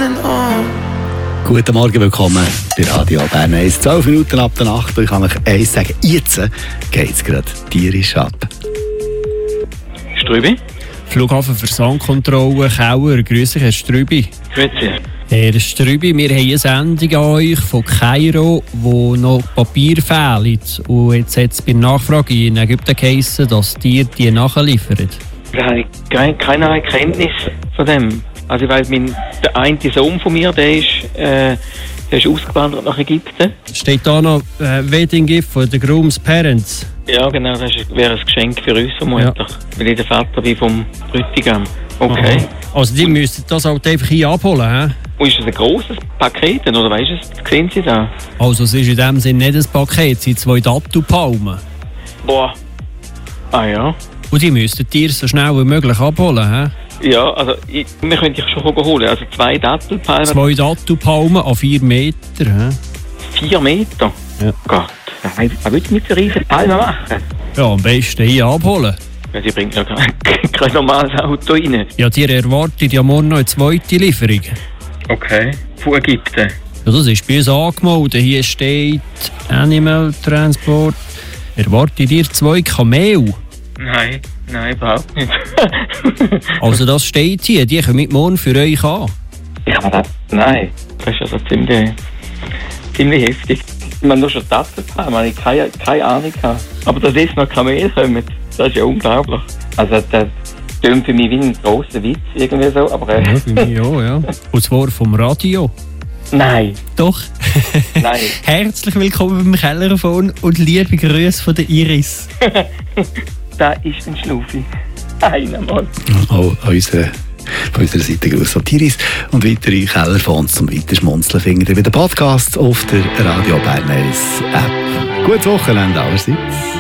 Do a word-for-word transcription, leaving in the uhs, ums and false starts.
and on. Guten Morgen, willkommen bei Radio Bern eins. zwölf Minuten ab der Nacht und ich kann euch eins sagen, jetzt geht es gerade tierisch ab. Strübi? Flughafen Versandkontrolle, Kauer, grüße dich, Herr Strübi. Grüezi. Herr Strübi, wir haben eine Sendung an euch von Kairo, wo noch Papier fehlt. Und jetzt hat es bei Nachfrage in Ägypten geheissen, dass die die nachliefern. Ich habe keine, keine Erkenntnis von dem. Also ich weiss, mein, der eine Sohn von mir, der ist, äh, der ist ausgewandert nach Ägypten. Steht da noch äh, Wedding Gift von den Groom's Parents? Ja genau, das wäre ein Geschenk für uns Mutter. Ja. Weil ich der Vater bin vom Bräutigam. Okay. Aha. Also die müssten das halt einfach hier abholen, hä? Und ist das ein grosses Paket, oder weißt du, sehen Sie da? Also es ist in dem Sinne nicht ein Paket, es sind zwei Dattelpalmen. Boah. Ah ja. Und die müssten die so schnell wie möglich abholen, hä? Ja, also ich, wir könnten dich schon holen. Also zwei Dattelpalmen. Zwei Dattelpalmen an vier Meter, hä? Vier Meter? Ja. Gott, was willst du mit so riesen Palmen machen? Ja, am besten hier abholen. Ja, die bringt ja kein, kein normales Auto rein. Ja, die erwartet ja morgen noch eine zweite Lieferung. Okay. Von Ägypten? Ja, das ist bei uns angemeldet. Hier steht Animal Transport. Erwartet ihr zwei Kamel? Nein, nein, überhaupt nicht. Also das steht hier, die kommen morgen für euch an. Ja, aber das, nein, das ist also ziemlich, ziemlich heftig. Ich meine, nur schon Tassen haben, weil ich keine, keine Ahnung habe. Aber dass jetzt noch Kamel kommen, das ist ja unglaublich. Also das klingt für mich wie ein grosser Witz, irgendwie so, aber... Äh, ja, für mich auch, ja. Und zwar vom Radio. Nein. Doch. Nein. Herzlich willkommen beim Kellerphone und liebe Grüße von der Iris. Da ist ein Schnuffi. Einmal. Auch an unserer, von unserer Seite Gruß an Iris und weitere Kellerphones zum Weiterschmunzeln findet ihr bei den Podcasts auf der Radio Bern eins App. Gutes Wochenende allerseits.